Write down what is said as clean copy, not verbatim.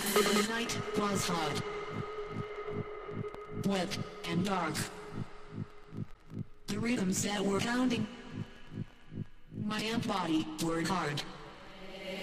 The night was hot, wet, and dark. The rhythms that were pounding my body were hard.